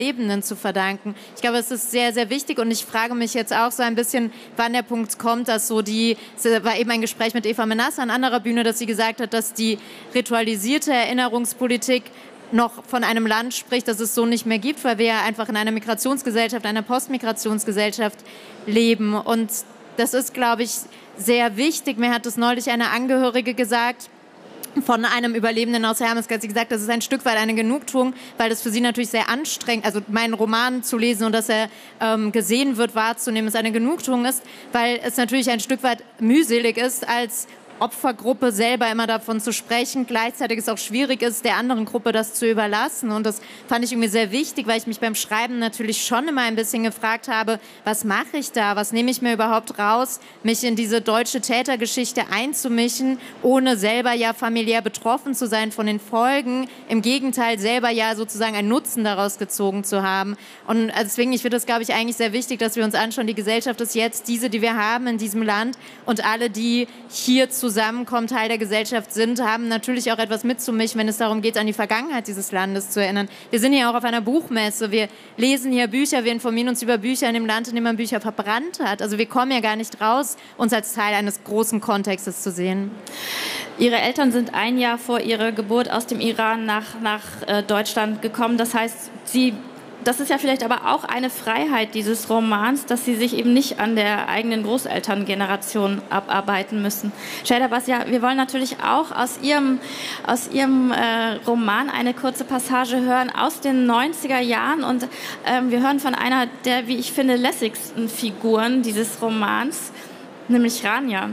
Lebenden zu verdanken. Ich glaube, es ist sehr, sehr wichtig und ich frage mich jetzt auch so ein bisschen, wann der Punkt kommt, dass war eben ein Gespräch mit Eva Menasse an anderer Bühne, dass sie gesagt hat, dass die ritualisierte Erinnerungspolitik noch von einem Land spricht, das es so nicht mehr gibt, weil wir ja einfach in einer Migrationsgesellschaft, einer Postmigrationsgesellschaft leben. Und das ist, glaube ich, sehr wichtig. Mir hat es neulich eine Angehörige gesagt, von einem Überlebenden aus Hermeskeil, hat sie gesagt, das ist ein Stück weit eine Genugtuung, weil das für sie natürlich sehr anstrengend, also meinen Roman zu lesen und dass er gesehen wird, wahrzunehmen, ist eine Genugtuung ist, weil es natürlich ein Stück weit mühselig ist, als Opfergruppe selber immer davon zu sprechen, gleichzeitig es auch schwierig ist, der anderen Gruppe das zu überlassen. Und das fand ich irgendwie sehr wichtig, weil ich mich beim Schreiben natürlich schon immer ein bisschen gefragt habe, was mache ich da, was nehme ich mir überhaupt raus, mich in diese deutsche Tätergeschichte einzumischen, ohne selber ja familiär betroffen zu sein von den Folgen, im Gegenteil selber ja sozusagen einen Nutzen daraus gezogen zu haben. Und deswegen, ich finde das, glaube ich, eigentlich sehr wichtig, dass wir uns anschauen, die Gesellschaft ist jetzt diese, die wir haben in diesem Land und alle, die hier zusammenkommen, Teil der Gesellschaft sind, haben natürlich auch etwas mitzumischen, wenn es darum geht, an die Vergangenheit dieses Landes zu erinnern. Wir sind hier auch auf einer Buchmesse, wir lesen hier Bücher, wir informieren uns über Bücher in dem Land, in dem man Bücher verbrannt hat. Also wir kommen ja gar nicht raus, uns als Teil eines großen Kontextes zu sehen. Ihre Eltern sind ein Jahr vor ihrer Geburt aus dem Iran nach Deutschland gekommen. Das heißt, das ist ja vielleicht aber auch eine Freiheit dieses Romans, dass Sie sich eben nicht an der eigenen Großelterngeneration abarbeiten müssen. Şeyda Basya, wir wollen natürlich auch aus Ihrem Roman eine kurze Passage hören aus den 90er Jahren und wir hören von einer der, wie ich finde, lässigsten Figuren dieses Romans, nämlich Rania.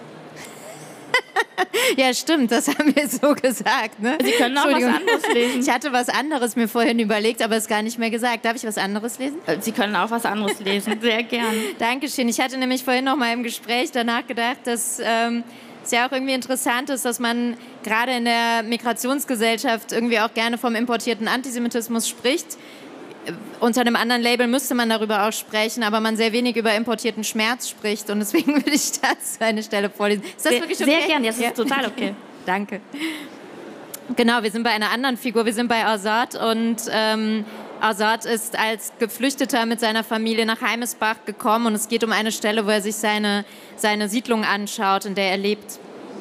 Ja, stimmt, das haben wir so gesagt. Ne? Sie können auch was anderes lesen. Ich hatte was anderes mir vorhin überlegt, aber es gar nicht mehr gesagt. Darf ich was anderes lesen? Sie können auch was anderes lesen, sehr gern. Dankeschön. Ich hatte nämlich vorhin noch mal im Gespräch danach gedacht, dass es ja auch irgendwie interessant ist, dass man gerade in der Migrationsgesellschaft irgendwie auch gerne vom importierten Antisemitismus spricht. Unter einem anderen Label müsste man darüber auch sprechen, aber man sehr wenig über importierten Schmerz spricht. Und deswegen würde ich dazu eine Stelle vorlesen. Ist das wirklich okay? Sehr gern, das ist total okay. Danke. Genau, wir sind bei einer anderen Figur. Wir sind bei Azad. Und Azad ist als Geflüchteter mit seiner Familie nach Heimesbach gekommen. Und es geht um eine Stelle, wo er sich seine Siedlung anschaut, in der er lebt.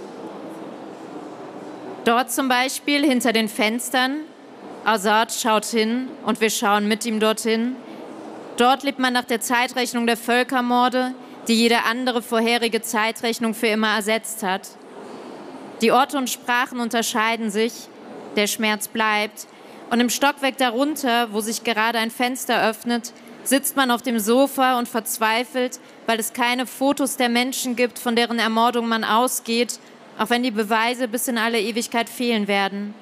Dort zum Beispiel, hinter den Fenstern, Azad schaut hin und wir schauen mit ihm dorthin. Dort lebt man nach der Zeitrechnung der Völkermorde, die jede andere vorherige Zeitrechnung für immer ersetzt hat. Die Orte und Sprachen unterscheiden sich, der Schmerz bleibt. Und im Stockwerk darunter, wo sich gerade ein Fenster öffnet, sitzt man auf dem Sofa und verzweifelt, weil es keine Fotos der Menschen gibt, von deren Ermordung man ausgeht, auch wenn die Beweise bis in alle Ewigkeit fehlen werden.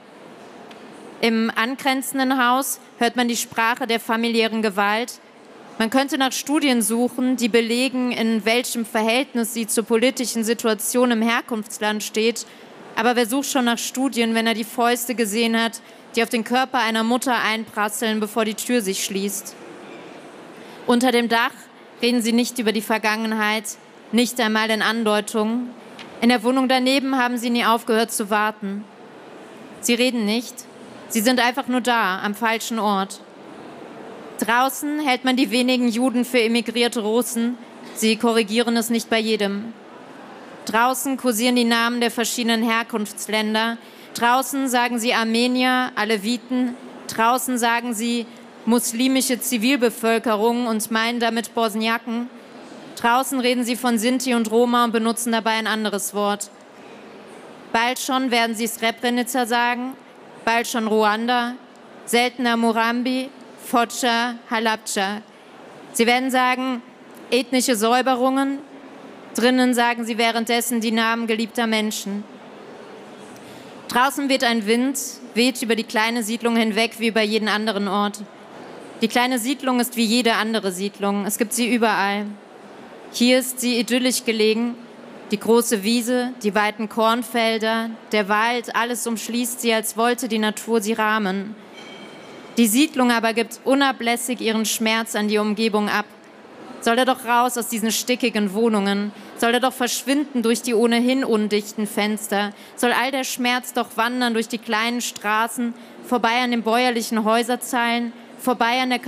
Im angrenzenden Haus hört man die Sprache der familiären Gewalt. Man könnte nach Studien suchen, die belegen, in welchem Verhältnis sie zur politischen Situation im Herkunftsland steht. Aber wer sucht schon nach Studien, wenn er die Fäuste gesehen hat, die auf den Körper einer Mutter einprasseln, bevor die Tür sich schließt? Unter dem Dach reden sie nicht über die Vergangenheit, nicht einmal in Andeutungen. In der Wohnung daneben haben sie nie aufgehört zu warten. Sie reden nicht. Sie sind einfach nur da, am falschen Ort. Draußen hält man die wenigen Juden für emigrierte Russen. Sie korrigieren es nicht bei jedem. Draußen kursieren die Namen der verschiedenen Herkunftsländer. Draußen sagen sie Armenier, Aleviten. Draußen sagen sie muslimische Zivilbevölkerung und meinen damit Bosniaken. Draußen reden sie von Sinti und Roma und benutzen dabei ein anderes Wort. Bald schon werden sie Srebrenica sagen, bald schon Ruanda, seltener Murambi, Foča, Halabja. Sie werden sagen, ethnische Säuberungen. Drinnen sagen sie währenddessen die Namen geliebter Menschen. Draußen weht ein Wind, weht über die kleine Siedlung hinweg wie über jeden anderen Ort. Die kleine Siedlung ist wie jede andere Siedlung. Es gibt sie überall. Hier ist sie idyllisch gelegen. Die große Wiese, die weiten Kornfelder, der Wald, alles umschließt sie, als wollte die Natur sie rahmen. Die Siedlung aber gibt unablässig ihren Schmerz an die Umgebung ab. Soll er doch raus aus diesen stickigen Wohnungen, soll er doch verschwinden durch die ohnehin undichten Fenster, soll all der Schmerz doch wandern durch die kleinen Straßen, vorbei an den bäuerlichen Häuserzeilen, vorbei an der